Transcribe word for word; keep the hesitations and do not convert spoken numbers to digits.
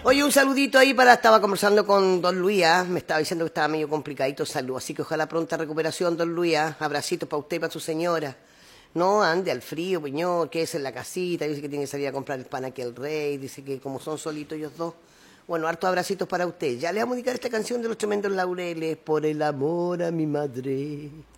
Oye, un saludito ahí para, estaba conversando con don Luis, ¿ah? Me estaba diciendo que estaba medio complicadito salud, así que ojalá pronta recuperación, don Luis, ¿ah? Abracitos para usted y para su señora. No, ande al frío, peñón, que es en la casita, dice que tiene que salir a comprar el pan aquí al rey, dice que como son solitos ellos dos. Bueno, hartos abracitos para usted. Ya le vamos a dedicar esta canción de los tremendos laureles, por el amor a mi madre.